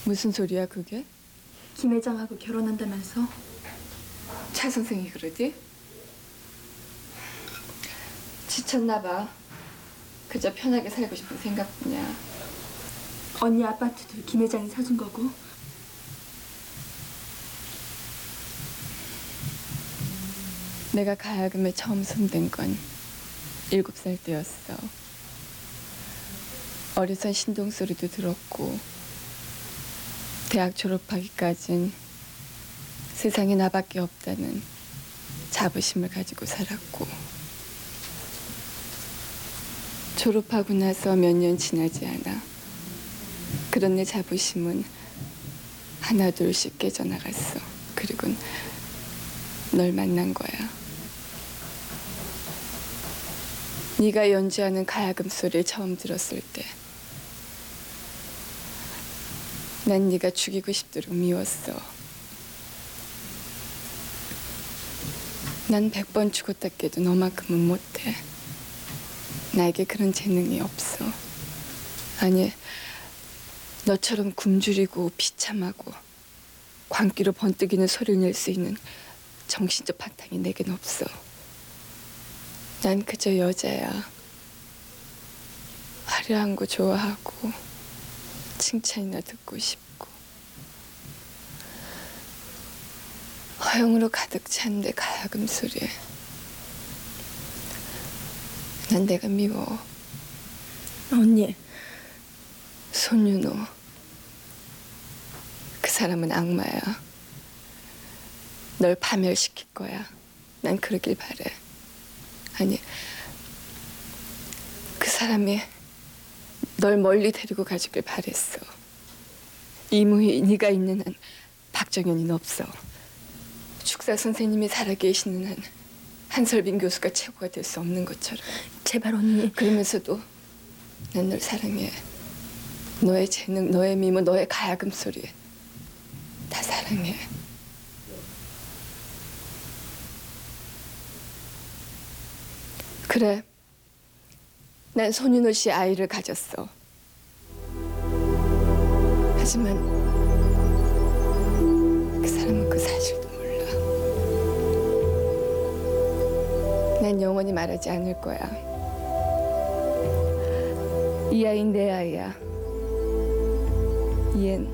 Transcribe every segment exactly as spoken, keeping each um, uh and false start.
무슨 소리야 그게? 김 회장하고 결혼한다면서? 차 선생이 그러지? 지쳤나 봐. 그저 편하게 살고 싶은 생각뿐이야. 언니 아파트도 김 회장이 사준 거고. 내가 가야금에 처음 손댄 건 일곱 살 때였어. 어려서 신동 소리도 들었고 대학 졸업하기까진 세상에 나밖에 없다는 자부심을 가지고 살았고 졸업하고 나서 몇 년 지나지 않아 그런 내 자부심은 하나둘씩 깨져나갔어. 그리고 널 만난 거야. 네가 연주하는 가야금 소리를 처음 들었을 때 난 네가 죽이고 싶도록 미웠어. 난 백 번 죽었다 깨도 너만큼은 못해. 나에게 그런 재능이 없어. 아니, 너처럼 굶주리고 비참하고 광기로 번뜩이는 소리를 낼 수 있는 정신적 바탕이 내겐 없어. 난 그저 여자야. 화려한 거 좋아하고 칭찬이나 듣고 싶고 허영으로 가득 찬 내 가야금 소리에 난 내가 미워. 언니. 손윤호. 그 사람은 악마야. 널 파멸시킬 거야. 난 그러길 바래. 아니, 그 사람이 널 멀리 데리고 가주길 바랬어. 이무희, 네가 있는 한 박정현이는 없어. 축사 선생님이 살아계시는 한 한설빈 교수가 최고가 될 수 없는 것처럼. 제발 언니. 그러면서도 난 널 사랑해. 너의 재능, 너의 미모, 너의 가야금 소리 다 사랑해. 그래, 난 손윤호 씨 아이를 가졌어. 하지만 그 사람은 그 사실도 몰라. 난 영원히 말하지 않을 거야. 이 아이는 내 아이야. 얜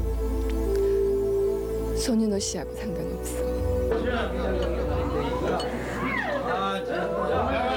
손윤호 씨하고 상관없어.